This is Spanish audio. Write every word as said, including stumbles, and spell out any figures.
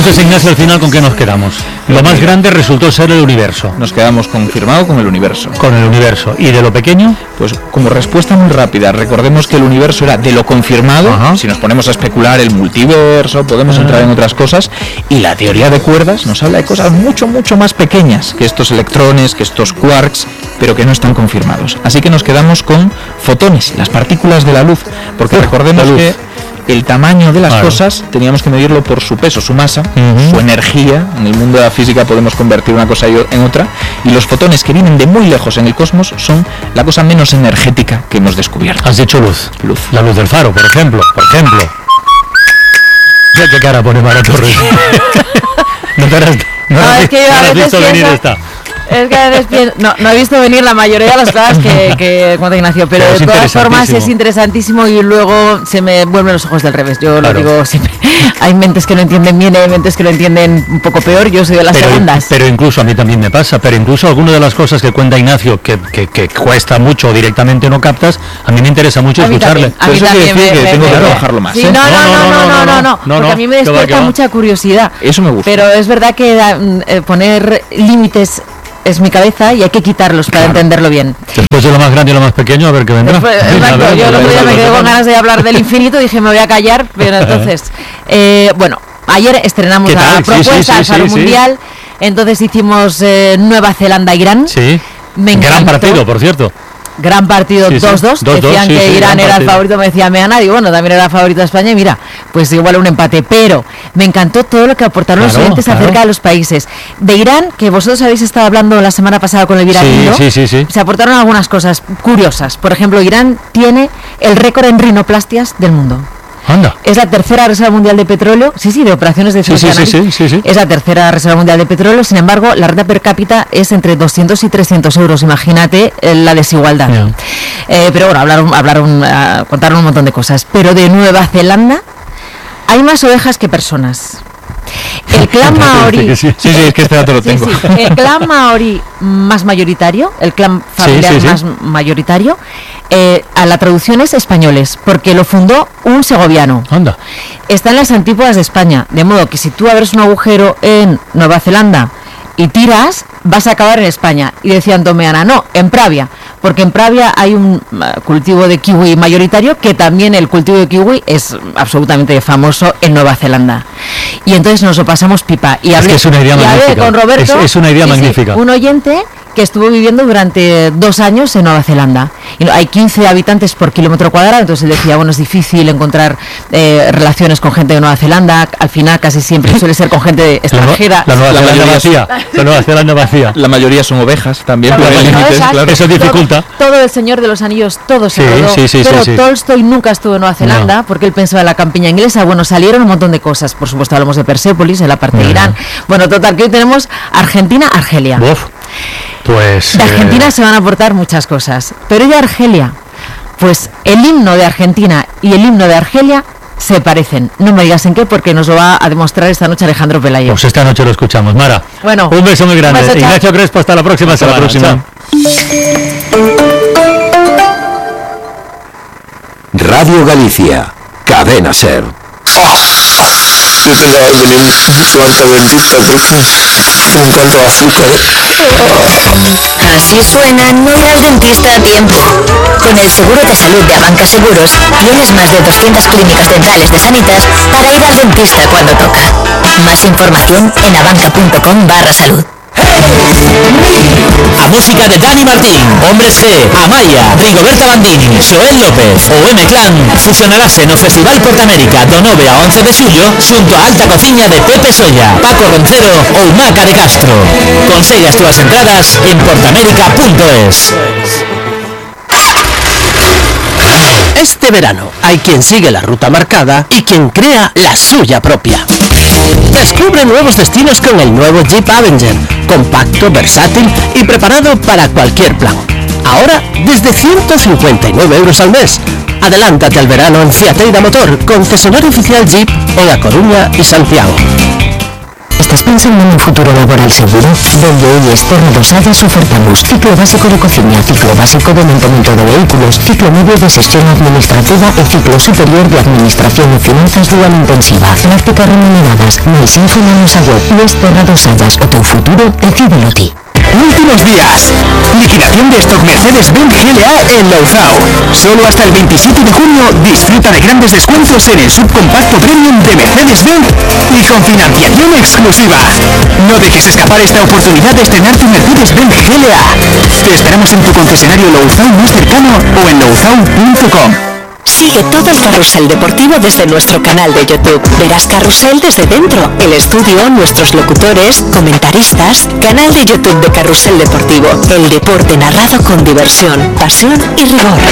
Entonces, Ignacio, al final, ¿con qué nos quedamos? Lo más grande resultó ser el universo. Nos quedamos confirmado con el universo. Con el universo. ¿Y de lo pequeño? Pues como respuesta muy rápida, recordemos que el universo era de lo confirmado. Ajá. Si nos ponemos a especular el multiverso, podemos Ajá. entrar en otras cosas. Y la teoría de cuerdas nos habla de cosas mucho, mucho más pequeñas que estos electrones, que estos quarks, pero que no están confirmados. Así que nos quedamos con fotones, las partículas de la luz. Porque recordemos que el tamaño de las claro. cosas teníamos que medirlo por su peso, su masa, uh-huh. su energía. En el mundo de la física podemos convertir una cosa en otra, y los fotones que vienen de muy lejos en el cosmos son la cosa menos energética que hemos descubierto. Has dicho luz. Luz. La luz del faro, por ejemplo. Por ejemplo. Ya qué cara pone Mara Torres. no te harás, no no, es que yo a veces venir esta. Es que a veces no, no he visto venir la mayoría de las cosas que, que cuenta Ignacio, pero, pero de todas formas es interesantísimo y luego se me vuelven los ojos del revés. Yo claro. lo digo siempre. Hay mentes que no entienden bien, hay mentes que lo entienden un poco peor. Yo soy de las pero, segundas. Pero incluso a mí también me pasa. Pero incluso algunas de las cosas que cuenta Ignacio que, que, que cuesta mucho o directamente no captas, a mí me interesa mucho a escucharle. También, a mí también me, que me, tengo me, que me, trabajarlo más. Sí, ¿eh? no, no, no, no, no, no, no, no, no, porque a mí me despierta mucha curiosidad. Eso me gusta. Pero es verdad que eh, poner límites es mi cabeza y hay que quitarlos para claro. entenderlo bien. Después de lo más grande y lo más pequeño, a ver qué vendrá. Después, exacto, ver, yo el otro día me quedé con ganas de hablar del infinito, dije me voy a callar, pero entonces, eh, bueno, ayer estrenamos la propuesta sí, sí, sí, al Faro sí, Mundial, sí. entonces hicimos eh, Nueva Zelanda-Irán. Sí, me encantó. Gran partido, por cierto. Gran partido, sí, dos dos, sí. decían sí, que sí, Irán era partido. El favorito, me decía Meana, y bueno, también era favorito de España, y mira, pues igual un empate, pero me encantó todo lo que aportaron claro, los oyentes claro. acerca de los países. De Irán, que vosotros habéis estado hablando la semana pasada con el Viranillo, sí, sí, sí, sí. se aportaron algunas cosas curiosas. Por ejemplo, Irán tiene el récord en rinoplastias del mundo. Anda. Es la tercera reserva mundial de petróleo, sí, sí, de operaciones de sí, sí, sí, sí, sí, sí. Es la tercera reserva mundial de petróleo, sin embargo, la renta per cápita es entre doscientos y trescientos euros, imagínate eh, la desigualdad. Yeah. Eh, pero bueno, hablaron, hablaron, uh, contaron un montón de cosas. Pero de Nueva Zelanda hay más ovejas que personas. El clan maorí, sí, sí, sí, es que este dato lo tengo. Sí, sí. El clan maorí más mayoritario, el clan familiar sí, sí, sí. más mayoritario, eh, a la traducción es españoles, porque lo fundó un segoviano. Anda. Está en las antípodas de España, de modo que si tú abres un agujero en Nueva Zelanda y tiras, vas a acabar en España. Y decían Tomeana, no, en Pravia, porque en Pravia hay un uh, cultivo de kiwi mayoritario, que también el cultivo de kiwi es absolutamente famoso en Nueva Zelanda. Y entonces nos lo pasamos pipa. Y hablé, es que es una idea y magnífica. Con Roberto, es, es una idea sí, magnífica. Sí, un oyente que estuvo viviendo durante dos años en Nueva Zelanda. Y hay quince habitantes por kilómetro cuadrado, entonces él decía, bueno, es difícil encontrar eh, relaciones con gente de Nueva Zelanda, al final casi siempre suele ser con gente extranjera. La, la Nueva Zelanda vacía, la Nueva Zelanda vacía. La mayoría son ovejas también, claro, por límites, claro. Eso dificulta. Todo, todo el Señor de los Anillos, todo se sí, rodó, sí, sí, pero sí, sí. Tolstoy nunca estuvo en Nueva Zelanda, no. porque él pensaba en la campiña inglesa. Bueno, salieron un montón de cosas, por supuesto hablamos de Persépolis, en la parte uh-huh. de Irán. Bueno, total, que hoy tenemos Argentina-Argelia. Uf. Pues de Argentina eh... se van a aportar muchas cosas, pero ya Argelia, pues el himno de Argentina y el himno de Argelia se parecen. No me digas en qué, porque nos lo va a demostrar esta noche Alejandro Pelayo. Pues esta noche lo escuchamos, Mara. Bueno, un beso muy grande. Beso, Ignacio Crespo, hasta la próxima hasta semana. La próxima. Radio Galicia, Cadena Ser. Yo pensaba venir su alta bendita porque me encanta el azúcar. Así suena no ir al dentista a tiempo. Con el seguro de salud de Abanca Seguros tienes más de doscientas clínicas dentales de Sanitas para ir al dentista cuando toca. Más información en abanca.com barra salud. A música de Dani Martín, Hombres G, Amaya, Rigoberta Bandini, Xoel López ou M-Clan fusionarase no Festival Portamérica do nove a once de xullo xunto a Alta Cociña de Pepe Solla, Paco Roncero ou Maca de Castro. Consegue as túas entradas en portamérica punto es. Este verano hay quien sigue la ruta marcada y quien crea la suya propia. Descubre nuevos destinos con el nuevo Jeep Avenger, compacto, versátil y preparado para cualquier plan. Ahora desde ciento cincuenta y nueve euros al mes. Adelántate al verano en Fiateira Motor, concesionario oficial Jeep en A Coruña y Santiago. ¿Estás pensando en un futuro laboral seguro? Donde hoy Externa dos Hayas ofertamos ciclo básico de cocina, ciclo básico de mantenimiento de vehículos, ciclo medio de gestión administrativa y ciclo superior de administración y finanzas dual intensiva. Prácticas remuneradas. Más info en nuestra web. Externa dos Hayas o tu futuro, decídelo ti. Últimos días. Liquidación de stock Mercedes-Benz G L A en Louzao. Solo hasta el veintisiete de junio disfruta de grandes descuentos en el subcompacto premium de Mercedes-Benz y con financiación exclusiva. No dejes escapar esta oportunidad de estrenar tu Mercedes-Benz G L A. Te esperamos en tu concesionario Louzao más cercano o en louzao punto com. Sigue todo el carrusel deportivo desde nuestro canal de YouTube. Verás Carrusel desde dentro, el estudio, nuestros locutores, comentaristas. Canal de YouTube de Carrusel Deportivo. El deporte narrado con diversión, pasión y rigor.